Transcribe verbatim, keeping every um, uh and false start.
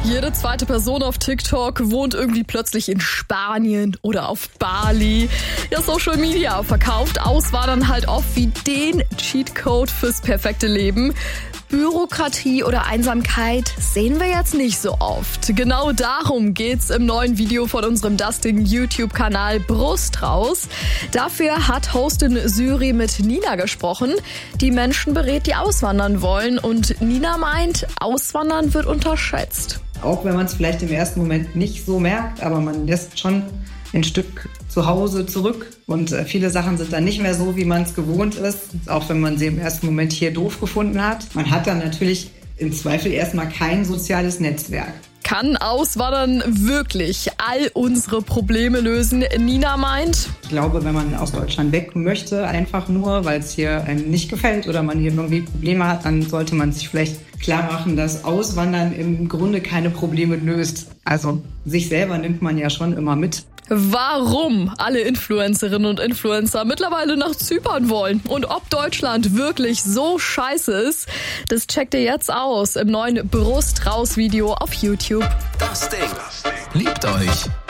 Jede zweite Person auf TikTok wohnt irgendwie plötzlich in Spanien oder auf Bali. Ja, Social Media verkauft Auswandern halt oft wie den Cheatcode fürs perfekte Leben. Bürokratie oder Einsamkeit sehen wir jetzt nicht so oft. Genau darum geht's im neuen Video von unserem dustigen YouTube-Kanal Brust raus. Dafür hat Hostin Syri mit Nina gesprochen, die Menschen berät, die auswandern wollen. Und Nina meint, Auswandern wird unterschätzt. Auch wenn man es vielleicht im ersten Moment nicht so merkt, aber man lässt schon ein Stück zu Hause zurück und viele Sachen sind dann nicht mehr so, wie man es gewohnt ist, auch wenn man sie im ersten Moment hier doof gefunden hat. Man hat dann natürlich im Zweifel erstmal kein soziales Netzwerk. Kann Auswandern wirklich all unsere Probleme lösen? Nina meint, ich glaube, wenn man aus Deutschland weg möchte, einfach nur, weil es hier einem nicht gefällt oder man hier irgendwie Probleme hat, dann sollte man sich vielleicht klar machen, dass Auswandern im Grunde keine Probleme löst. Also sich selber nimmt man ja schon immer mit. Warum alle Influencerinnen und Influencer mittlerweile nach Zypern wollen und ob Deutschland wirklich so scheiße ist, das checkt ihr jetzt aus im neuen Brust raus Video auf YouTube. Das Ding. Liebt euch